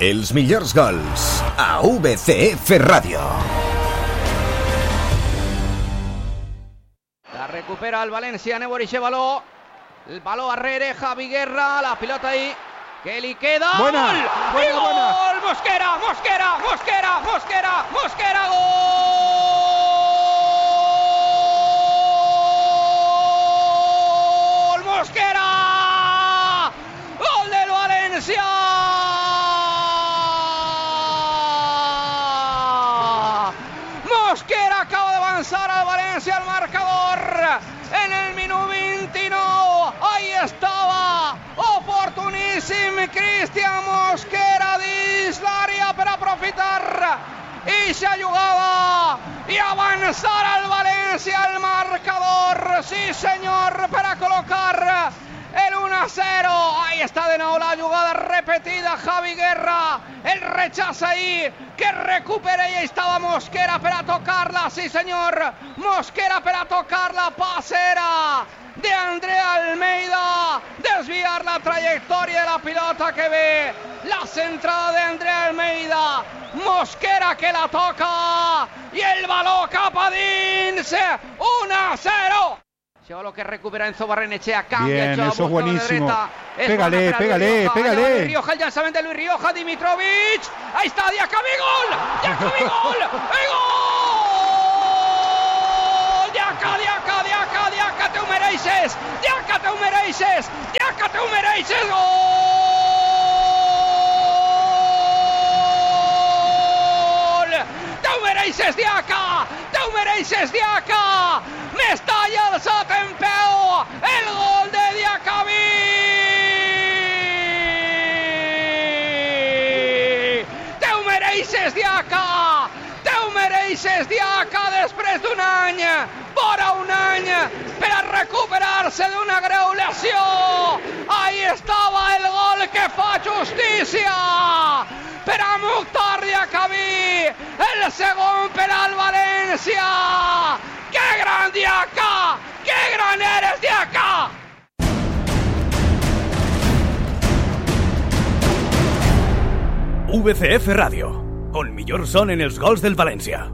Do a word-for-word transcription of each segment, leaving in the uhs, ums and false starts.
Els millors gols a V C F Ràdio. La recupera el València, Nebor i baló. El baló arrere, Javi Guerra, la pilota ahí. Que li queda. Buena, ¡Gol! buena, ¡Y gol! buena. Mosquera, Mosquera, Mosquera, Mosquera, Mosquera, gol. Mosquera. Gol del València. Mosquera acaba de avanzar al València al marcador en el minuto veintinueve. Ahí estaba, oportuníssim Cristian Mosquera dins l'àrea per aprofitar eixa jugada i avançar al València al marcador. Sí senyor, per a col·locar el uno a cero. Ahí está de nuevo la jugada repetida. Javi Guerra, el rechaza ahí, que recupera, y ahí estaba Mosquera para tocarla. Sí señor, Mosquera para tocarla. Pasera de André Almeida, desviar la trayectoria de la pilota que ve la centrada de André Almeida. Mosquera que la toca y el balón capa dins. uno a cero. Lo que recupera Enzo Barrenechea, cambia. Bien, eso es buenísimo. Es pégale, pégale, Rioja, pégale. Luis Rioja, el lanzamiento de Luis Rioja, Dimitrovic. Ahí está, Diacabí, gol. Diacabí, gol. ¡Y gol! Diaca, Diaca, Diaca, Diaca, te ho mereixes. Diaca, te ho mereixes. Diaca, te ho mereixes. Gol! Te ho mereixes, Diaca. Te ho mereixes, Diaca. Mestalla alçat en peu, el gol de Diacabí. Te ho mereixes, Diaca, te ho mereixes, Diaca, després d'un any, vora un any, per a recuperar-se d'una greu lesió. Ahí estava el gol que fa justícia per a Mukhtar Diacabí, el segon per al València. ¡Qué gran Diaca! ¡Qué gran eres, Diaca! V C F Ràdio, on millor sonen els gols del València.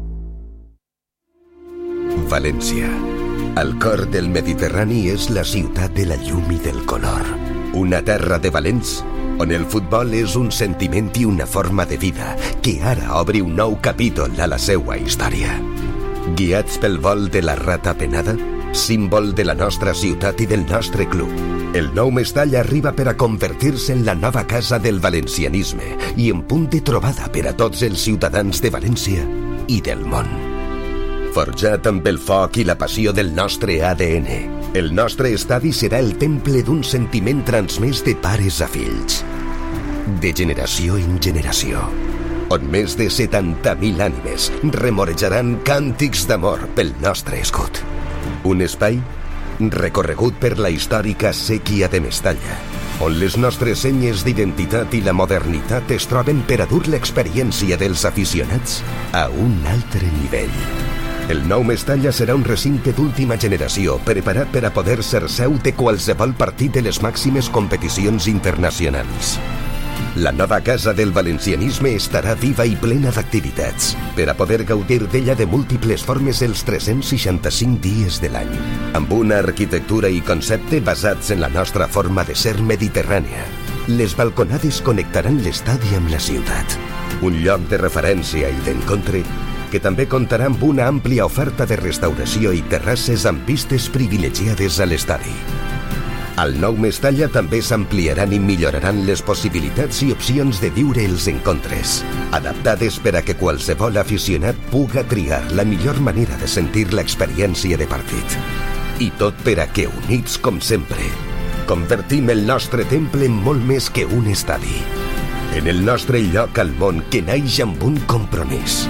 València, al cor del Mediterrani, és la ciutat de la llum i del color. Una terra de valents on el futbol és un sentiment i una forma de vida que ara obre un nou capítol a la seua història. Guiats pel vol de la rata penada, símbol de la nostra ciutat i del nostre club, el nou Mestall arriba per a convertir-se en la nova casa del valencianisme i en punt de trobada per a tots els ciutadans de València i del món. Forjat amb el foc i la passió del nostre A D N, el nostre estadi serà el temple d'un sentiment transmès de pares a fills, de generació en generació, on més de setanta mil ànimes remorejaran càntics d'amor pel nostre escut. Un espai recorregut per la històrica séquia de Mestalla, on les nostres senyes d'identitat i la modernitat es troben per a dur l'experiència dels aficionats a un altre nivell. El nou Mestalla serà un recinte d'última generació preparat per a poder ser seu de qualsevol partit de les màximes competicions internacionals. La nova casa del valencianisme estarà viva i plena d'activitats per a poder gaudir d'ella de múltiples formes els tres-cents seixanta-cinc dies de l'any, amb una arquitectura i concepte basats en la nostra forma de ser mediterrània. Les balconades connectaran l'estadi amb la ciutat, un lloc de referència i d'encontre que també comptarà amb una àmplia oferta de restauració i terrasses amb vistes privilegiades a l'estadi. Al nou Mestalla també s'ampliaran i milloraran les possibilitats i opcions de viure els encontres, adaptades per a que qualsevol aficionat puga triar la millor manera de sentir l'experiència de partit. I tot per a que, units com sempre, convertim el nostre temple en molt més que un estadi, en el nostre lloc al món que naix amb un compromís: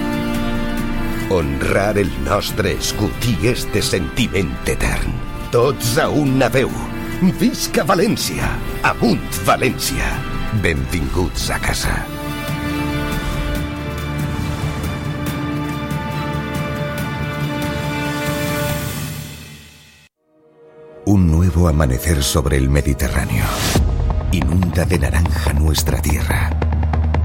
honrar el nostre escut i este sentiment etern. Tots a una veu. Visca València! Amunt València! Benvinguts a casa. Un nuevo amanecer sobre el Mediterráneo. Inunda de naranja nuestra tierra.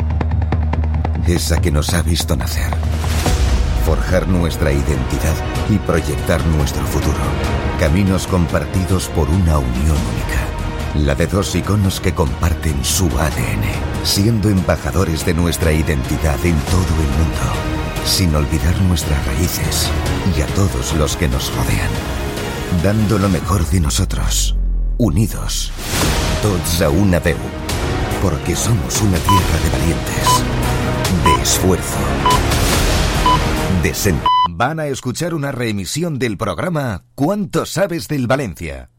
esa que nos ha visto nacer, forjar nuestra identidad y proyectar nuestro futuro. Caminos compartidos por una unión única, la de dos iconos que comparten su A D N, siendo embajadores de nuestra identidad en todo el mundo, sin olvidar nuestras raíces y a todos los que nos rodean, dando lo mejor de nosotros, unidos, tots a una veu, porque somos una tierra de valientes, de esfuerzo, de sen... Van a escuchar una reemisión del programa ¿Cuánto sabes del Valencia?